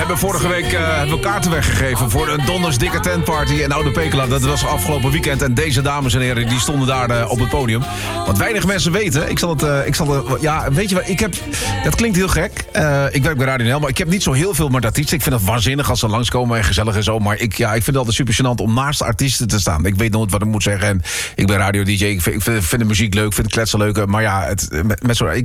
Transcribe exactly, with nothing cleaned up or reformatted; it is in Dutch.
hebben vorige week uh, hebben we kaarten weggegeven voor een Donders Dikke Tentparty in Oude Pekela. Dat was afgelopen weekend. En deze dames en heren, die stonden daar uh, op het podium. Wat weinig mensen weten, ik zal het, uh, ik zal het, ja, weet je wat, ik heb, dat klinkt heel gek. Uh, ik werk bij Radio N L, maar ik heb niet zo heel veel met artiesten. Ik vind het waanzinnig als ze langskomen en gezellig en zo. Maar ik, ja, ik vind het altijd super gênant om naast artiesten te staan. Ik weet nooit wat ik moet zeggen. En ik ben radio-dj, ik vind, ik vind, vind de muziek leuk, vind de kletsen leuk. Maar ja, het, met, met zo, ik